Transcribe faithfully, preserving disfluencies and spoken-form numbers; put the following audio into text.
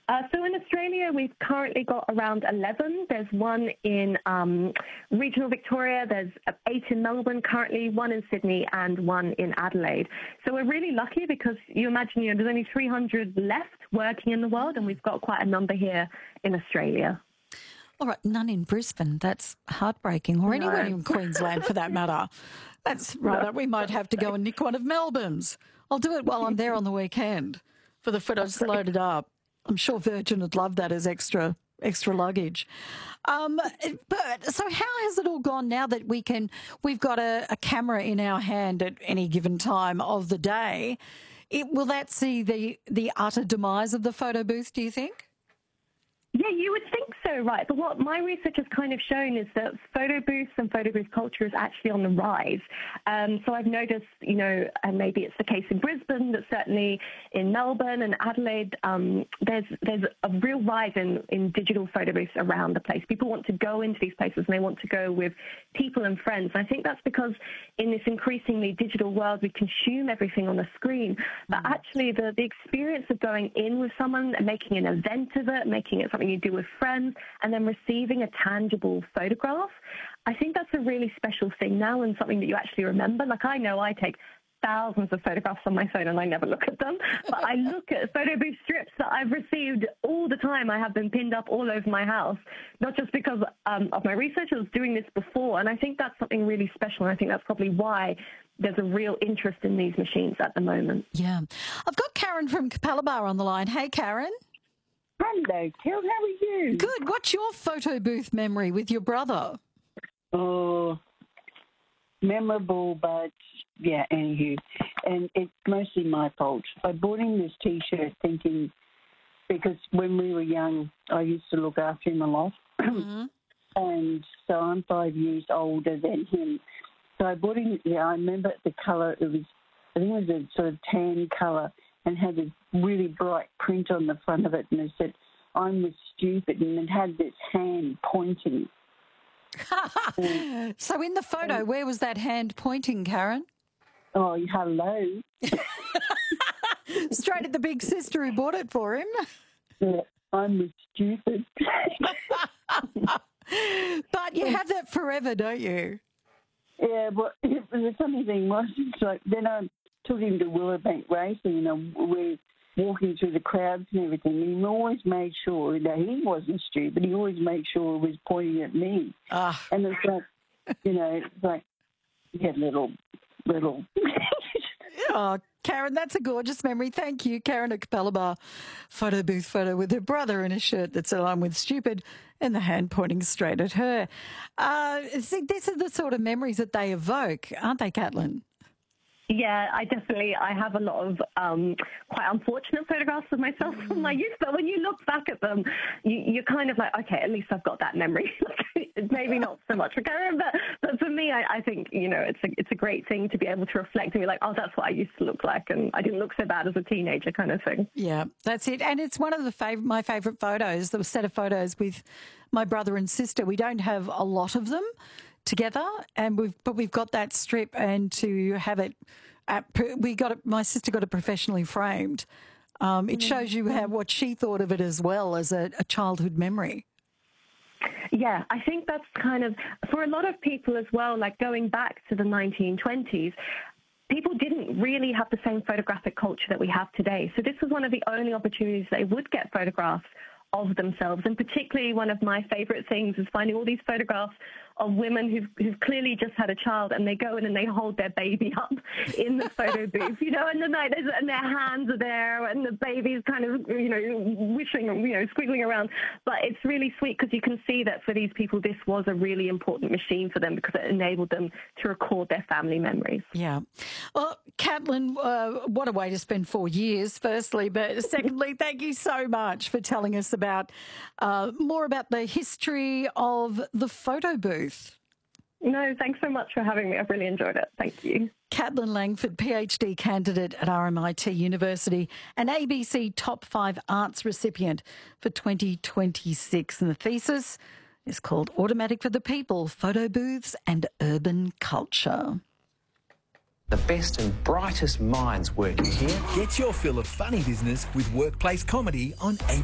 Uh, so in Australia, we've currently got around eleven. There's one in um, regional Victoria. There's eight in Melbourne currently, one in Sydney, and one in Adelaide. So we're really lucky because you imagine, you know, there's only three hundred left working in the world, and we've got quite a number here in Australia. All right, none in Brisbane. That's heartbreaking, or anywhere in Queensland for that matter. That's right. No. We might have to go and nick one of Melbourne's. I'll do it while I'm there on the weekend for the photos loaded up. I'm sure Virgin would love that as extra extra luggage. Um, but so how has it all gone now that we can? We've got a, a camera in our hand at any given time of the day. It, will that see the the utter demise of the photo booth? Do you think? Yeah, you would think so, right? But what my research has kind of shown is that photo booths and photo booth culture is actually on the rise. Um, so I've noticed, you know, and maybe it's the case in Brisbane, but certainly in Melbourne and Adelaide, um, there's there's a real rise in, in digital photo booths around the place. People want to go into these places and they want to go with people and friends. And I think that's because in this increasingly digital world, we consume everything on the screen. But actually, the, the experience of going in with someone and making an event of it, making it something you do with friends, and then receiving a tangible photograph, I think that's a really special thing now and something that you actually remember. Like, I know I take thousands of photographs on my phone and I never look at them, but I look at photo booth strips that I've received all the time. I have them pinned up all over my house, not just because um, of my research. I was doing this before, and I think that's something really special, and I think that's probably why there's a real interest in these machines at the moment. Yeah. I've got Karen from Capalaba on the line. Hey, Karen. Hello, Kel. How are you? Good. What's your photo booth memory with your brother? Oh, memorable, but yeah, anywho. And it's mostly my fault. I bought him this T-shirt thinking, because when we were young, I used to look after him a lot. Mm-hmm. And so I'm five years older than him. So I bought him, yeah, I remember the colour, it was, I think it was a sort of tan colour, and had a really bright print on the front of it, and it said, "I'm with stupid," and it had this hand pointing. So in the photo, where was that hand pointing, Karen? Oh, hello. Straight at the big sister who bought it for him. Yeah, I'm with stupid. But you have that forever, don't you? Yeah, but the funny thing was, it's like, then I took him to Willowbank Racing, you know, we're walking through the crowds and everything, and he always made sure that he wasn't stupid. He always made sure it was pointing at me. Uh. And it's like, you know, it's like, yeah, little, little. Oh, Karen, that's a gorgeous memory. Thank you. Karen at Capalaba, photo booth photo with her brother in a shirt that said, "I'm with stupid," and the hand pointing straight at her. Uh, see, these are the sort of memories that they evoke, aren't they, Caitlin? Yeah, I definitely, I have a lot of um, quite unfortunate photographs of myself from my youth, but when you look back at them, you, you're kind of like, okay, at least I've got that memory. It's maybe not so much for Karen, but, but for me, I, I think, you know, it's a, it's a great thing to be able to reflect and be like, oh, that's what I used to look like, and I didn't look so bad as a teenager kind of thing. Yeah, that's it. And it's one of the fav- my favourite photos, the set of photos with my brother and sister. We don't have a lot of them together, and we've but we've got that strip, and to have it, at, we got it. My sister got it professionally framed. Um, it shows you how what she thought of it as well as a, a childhood memory. Yeah, I think that's kind of, for a lot of people as well, like going back to the nineteen twenties, people didn't really have the same photographic culture that we have today. So this was one of the only opportunities they would get photographs of themselves. And particularly one of my favorite things is finding all these photographs of women who've, who've clearly just had a child, and they go in and they hold their baby up in the photo booth, you know, and, the night, and their hands are there, and the baby's kind of, you know, wishing, you know, squiggling around. But it's really sweet because you can see that for these people, this was a really important machine for them because it enabled them to record their family memories. Yeah. Well, Caitlin, uh, what a way to spend four years, firstly. But secondly, thank you so much for telling us about uh, more about the history of the photo booth. No, thanks so much for having me. I've really enjoyed it. Thank you. Caitlin Langford, PhD candidate at R M I T University, an A B C Top five Arts recipient for twenty twenty-six. And the thesis is called Automatic for the People, Photo Booths and Urban Culture. The best and brightest minds working here. Get your fill of funny business with Workplace Comedy on A